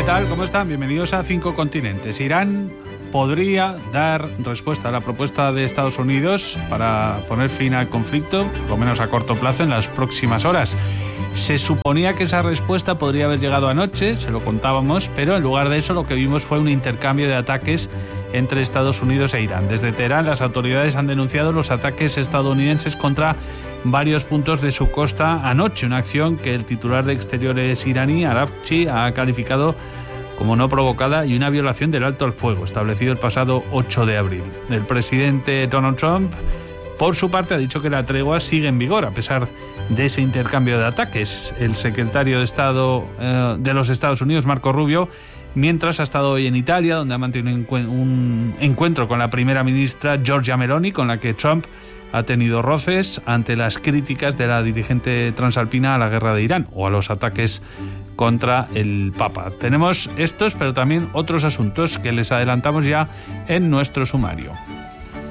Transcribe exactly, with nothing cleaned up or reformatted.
¿Qué tal? ¿Cómo están? Bienvenidos a Cinco Continentes. Irán podría dar respuesta a la propuesta de Estados Unidos para poner fin al conflicto, por lo menos a corto plazo, en las próximas horas. Se suponía que esa respuesta podría haber llegado anoche, se lo contábamos, pero en lugar de eso lo que vimos fue un intercambio de ataques entre Estados Unidos e Irán. Desde Teherán, las autoridades han denunciado los ataques estadounidenses contra varios puntos de su costa anoche, una acción que el titular de Exteriores iraní, Arabchi, ha calificado como no provocada y una violación del alto al fuego establecido el pasado ocho de abril. El presidente Donald Trump, por su parte, ha dicho que la tregua sigue en vigor a pesar de ese intercambio de ataques. El secretario de Estado eh, de los Estados Unidos, Marco Rubio, mientras ha estado hoy en Italia, donde ha mantenido un, encu- un encuentro con la primera ministra Giorgia Meloni, con la que Trump ha tenido roces ante las críticas de la dirigente transalpina a la guerra de Irán o a los ataques contra el Papa. Tenemos estos, pero también otros asuntos que les adelantamos ya en nuestro sumario.